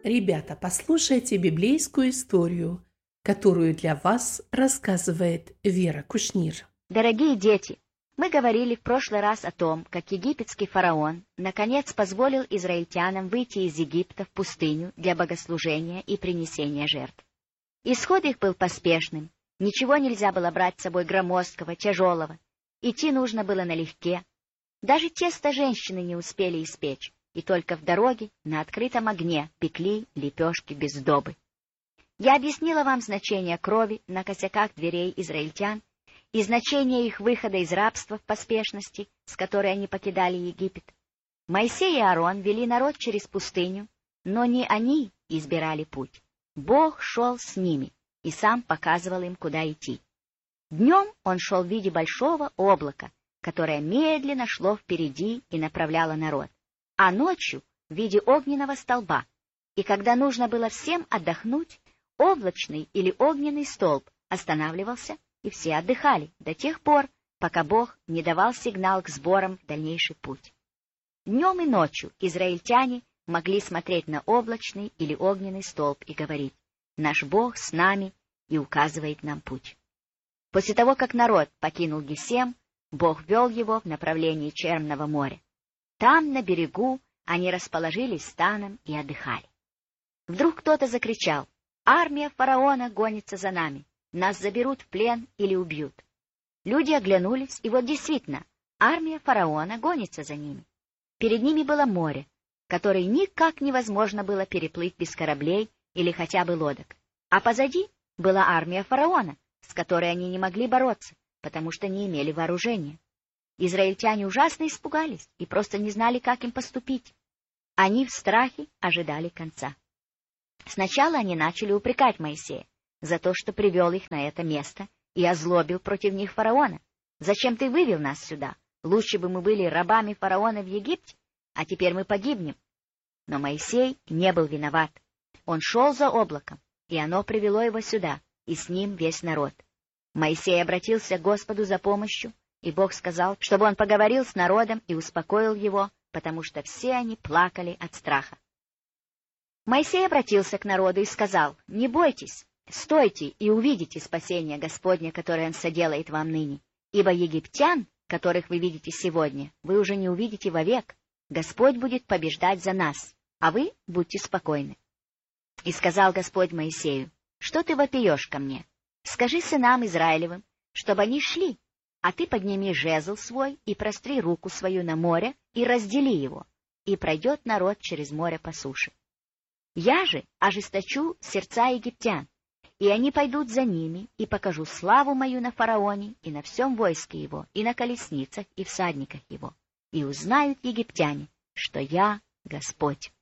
Ребята, послушайте библейскую историю, которую для вас рассказывает Вера Кушнир. Дорогие дети, мы говорили в прошлый раз о том, как египетский фараон наконец позволил израильтянам выйти из Египта в пустыню для богослужения и принесения жертв. Исход их был поспешным, ничего нельзя было брать с собой громоздкого, тяжелого, идти нужно было налегке. Даже тесто женщины не успели испечь, и только в дороге на открытом огне пекли лепешки без сдобы. Я объяснила вам значение крови на косяках дверей израильтян и значение их выхода из рабства в поспешности, с которой они покидали Египет. Моисей и Аарон вели народ через пустыню, но не они избирали путь. Бог шел с ними и сам показывал им, куда идти. Днем он шел в виде большого облака, которое медленно шло впереди и направляло народ, а ночью в виде огненного столба. И когда нужно было всем отдохнуть, облачный или огненный столб останавливался, и все отдыхали до тех пор, пока Бог не давал сигнал к сборам в дальнейший путь. Днем и ночью израильтяне могли смотреть на облачный или огненный столб и говорить: «Наш Бог с нами и указывает нам путь». После того, как народ покинул Гесем, Бог вел его в направлении Черного моря. Там, на берегу, они расположились станом и отдыхали. Вдруг кто-то закричал: «Армия фараона гонится за нами! Нас заберут в плен или убьют!» Люди оглянулись, и вот действительно, армия фараона гонится за ними. Перед ними было море, которое никак невозможно было переплыть без кораблей или хотя бы лодок. А позади была армия фараона, с которой они не могли бороться, потому что не имели вооружения. Израильтяне ужасно испугались и просто не знали, как им поступить. Они в страхе ожидали конца. Сначала они начали упрекать Моисея за то, что привел их на это место и озлобил против них фараона. «Зачем ты вывел нас сюда? Лучше бы мы были рабами фараона в Египте, а теперь мы погибнем». Но Моисей не был виноват. Он шел за облаком, и оно привело его сюда, и с ним весь народ. Моисей обратился к Господу за помощью, и Бог сказал, чтобы он поговорил с народом и успокоил его, потому что все они плакали от страха. Моисей обратился к народу и сказал: «Не бойтесь, стойте и увидите спасение Господне, которое Он соделает вам ныне, ибо египтян, которых вы видите сегодня, вы уже не увидите вовек. Господь будет побеждать за нас, а вы будьте спокойны». И сказал Господь Моисею: «Что ты вопиешь ко мне? Скажи сынам Израилевым, чтобы они шли, а ты подними жезл свой и простри руку свою на море и раздели его, и пройдет народ через море по суше. Я же ожесточу сердца египтян, и они пойдут за ними, и покажу славу мою на фараоне и на всем войске его, и на колесницах, и всадниках его, и узнают египтяне, что я Господь».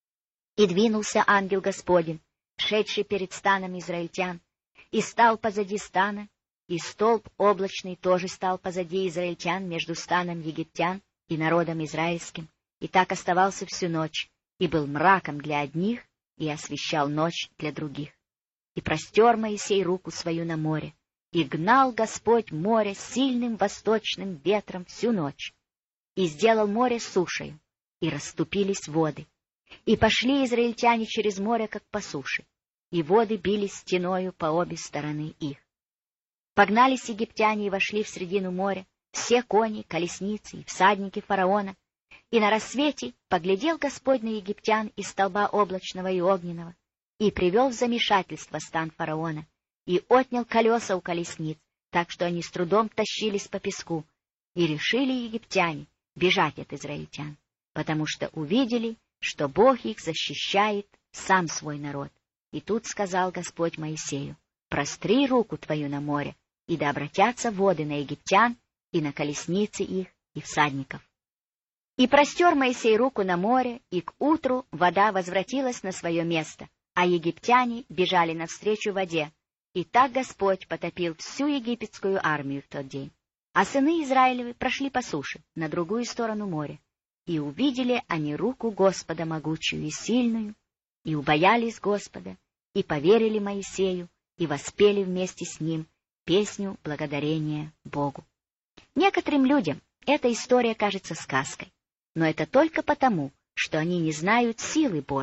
И двинулся ангел Господень, шедший перед станом израильтян, и стал позади стана, и столб облачный тоже стал позади израильтян между станом египтян и народом израильским, и так оставался всю ночь, и был мраком для одних, и освещал ночь для других. И простер Моисей руку свою на море, и гнал Господь море сильным восточным ветром всю ночь, и сделал море сушею, и расступились воды. И пошли израильтяне через море, как по суше, и воды бились стеною по обе стороны их. Погнались египтяне и вошли в средину моря, все кони, колесницы и всадники фараона. И на рассвете поглядел Господь на египтян из столба облачного и огненного, и привел в замешательство стан фараона, и отнял колеса у колесниц, так что они с трудом тащились по песку, и решили египтяне бежать от израильтян, потому что увидели, что Бог их защищает, сам свой народ. И тут сказал Господь Моисею: «Простри руку твою на море, и да обратятся воды на египтян и на колесницы их и всадников». И простер Моисей руку на море, и к утру вода возвратилась на свое место, а египтяне бежали навстречу воде. И так Господь потопил всю египетскую армию в тот день. А сыны Израилевы прошли по суше, на другую сторону моря, и увидели они руку Господа могучую и сильную, и убоялись Господа, и поверили Моисею, и воспели вместе с ним песню благодарения Богу. Некоторым людям эта история кажется сказкой, но это только потому, что они не знают силы Божией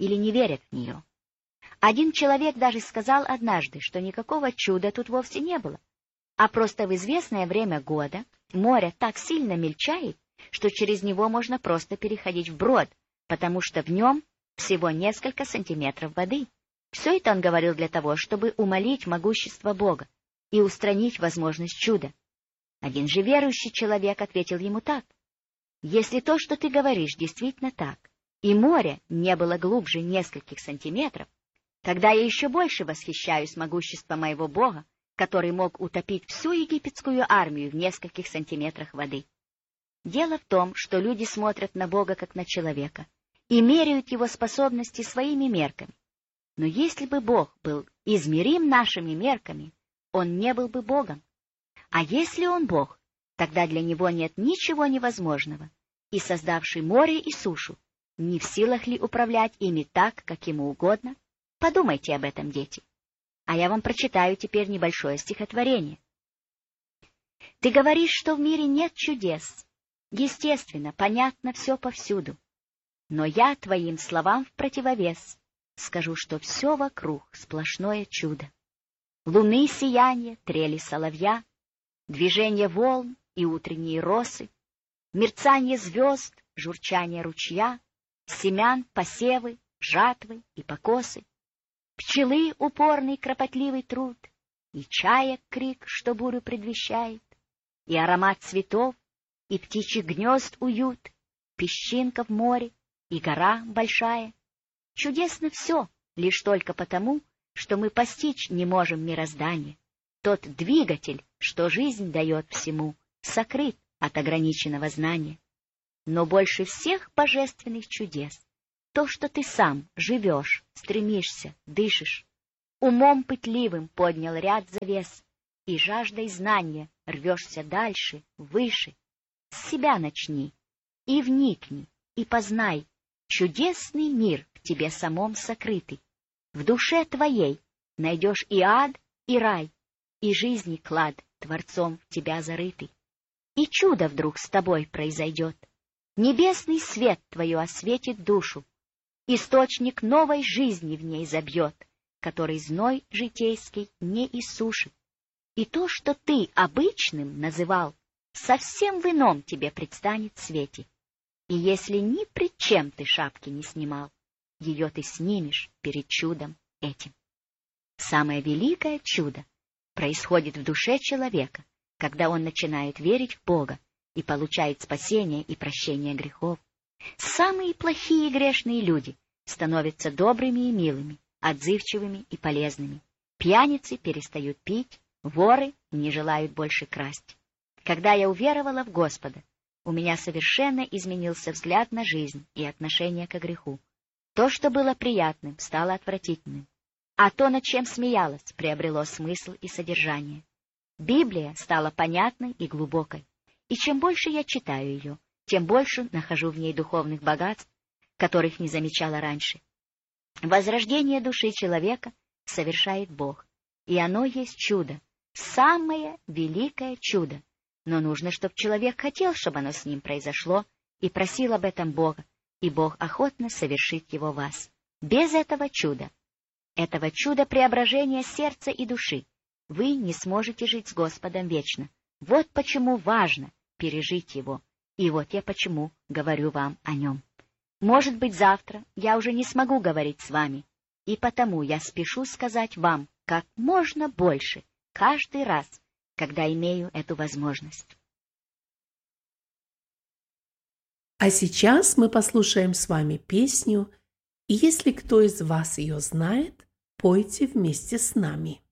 или не верят в нее. Один человек даже сказал однажды, что никакого чуда тут вовсе не было, а просто в известное время года море так сильно мельчает, что через него можно просто переходить вброд, потому что в нем всего несколько сантиметров воды. Все это он говорил для того, чтобы умолить могущество Бога и устранить возможность чуда. Один же верующий человек ответил ему так: «Если то, что ты говоришь, действительно так, и море не было глубже нескольких сантиметров, тогда я еще больше восхищаюсь могуществом моего Бога, который мог утопить всю египетскую армию в нескольких сантиметрах воды». Дело в том, что люди смотрят на Бога как на человека и меряют его способности своими мерками. Но если бы Бог был измерим нашими мерками, он не был бы Богом. А если он Бог, тогда для него нет ничего невозможного, и создавший море и сушу не в силах ли управлять ими так, как ему угодно? Подумайте об этом, дети. А я вам прочитаю теперь небольшое стихотворение. «Ты говоришь, что в мире нет чудес. Естественно, понятно все повсюду. Но я твоим словам в противовес скажу, что все вокруг сплошное чудо. Луны сияние, трели соловья, движение волн и утренние росы, мерцание звезд, журчание ручья, семян, посевы, жатвы и покосы, пчелы упорный кропотливый труд, и чаек крик, что бурю предвещает, и аромат цветов, и птичьих гнезд уют, песчинка в море, и гора большая. Чудесно все, лишь только потому, что мы постичь не можем мироздание. Тот двигатель, что жизнь дает всему, сокрыт от ограниченного знания. Но больше всех божественных чудес то, что ты сам живешь, стремишься, дышишь. Умом пытливым поднял ряд завес, и жаждой знания рвешься дальше, выше. С себя начни, и вникни, и познай чудесный мир в тебе самом сокрытый. В душе твоей найдешь и ад, и рай, и жизни клад Творцом в тебя зарытый. И чудо вдруг с тобой произойдет. Небесный свет твою осветит душу, источник новой жизни в ней забьет, который зной житейский не иссушит. И то, что ты обычным называл, совсем в ином тебе предстанет свете. И если ни пред чем ты шапки не снимал, ее ты снимешь перед чудом этим. Самое великое чудо происходит в душе человека, когда он начинает верить в Бога и получает спасение и прощение грехов. Самые плохие и грешные люди становятся добрыми и милыми, отзывчивыми и полезными. Пьяницы перестают пить, воры не желают больше красть. Когда я уверовала в Господа, у меня совершенно изменился взгляд на жизнь и отношение к греху. То, что было приятным, стало отвратительным, а то, над чем смеялась, приобрело смысл и содержание. Библия стала понятной и глубокой, и чем больше я читаю ее, тем больше нахожу в ней духовных богатств, которых не замечала раньше. Возрождение души человека совершает Бог, и оно есть чудо, самое великое чудо. Но нужно, чтобы человек хотел, чтобы оно с ним произошло, и просил об этом Бога, и Бог охотно совершит его в вас. Без этого чуда преображения сердца и души, вы не сможете жить с Господом вечно. Вот почему важно пережить его, и вот я почему говорю вам о нем. Может быть, завтра я уже не смогу говорить с вами, и потому я спешу сказать вам как можно больше каждый раз, когда имею эту возможность. А сейчас мы послушаем с вами песню, и если кто из вас ее знает, пойте вместе с нами.